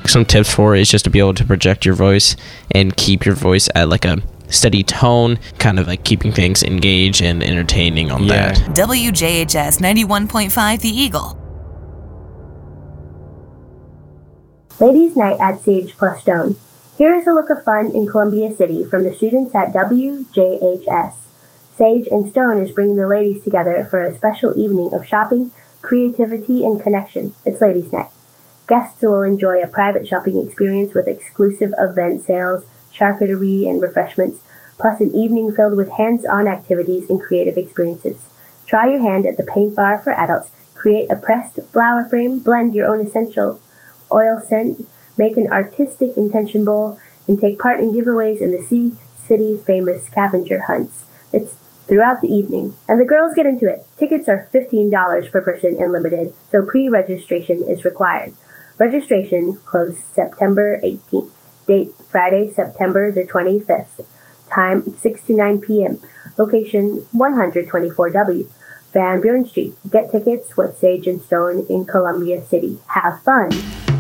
Some tips for it is just to be able to project your voice and keep your voice at like a steady tone, kind of like keeping things engaged and entertaining on that. WJHS 91.5 The Eagle. Ladies' Night at Sage plus Stone. Here is a look of fun in Columbia City from the students at WJHS. Sage and Stone is bringing the ladies together for a special evening of shopping, creativity, and connection. It's Ladies' Night. Guests will enjoy a private shopping experience with exclusive event sales, charcuterie, and refreshments, plus an evening filled with hands-on activities and creative experiences. Try your hand at the paint bar for adults, create a pressed flower frame, blend your own essential oil scent, make an artistic intention bowl, and take part in giveaways in the city's famous scavenger hunts. It's throughout the evening, and the girls get into it. Tickets are $15 per person and limited, so pre-registration is required. Registration closed September 18th. Date Friday, September the 25th. Time 6 to 9 p.m. Location 124W, Van Buren Street. Get tickets with Sage and Stone in Columbia City. Have fun!